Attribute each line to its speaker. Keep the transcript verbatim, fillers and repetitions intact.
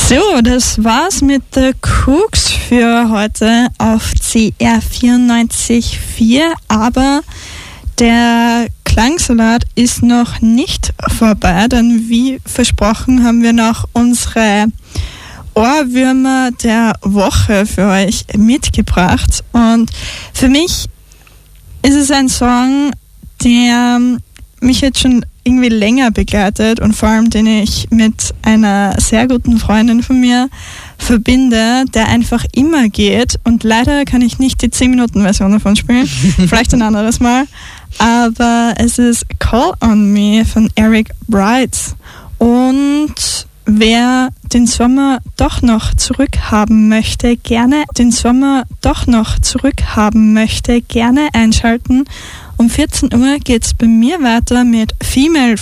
Speaker 1: So, das war's mit The Kooks für heute auf C R vierundneunzig Komma vier, aber der Klangsalat ist noch nicht vorbei, denn wie versprochen haben wir noch unsere Ohrwürmer der Woche für euch mitgebracht. Und für mich ist es ein Song, der mich jetzt schon irgendwie länger begleitet und vor allem den ich mit einer sehr guten Freundin von mir verbinde, der einfach immer geht, und leider kann ich nicht die zehn Minuten Version davon spielen, vielleicht ein anderes Mal, aber es ist Call on Me von Eric Bright. Und wer den Sommer doch noch zurückhaben möchte, gerne den Sommer doch noch zurückhaben möchte, gerne einschalten. Um vierzehn Uhr geht's bei mir weiter mit Female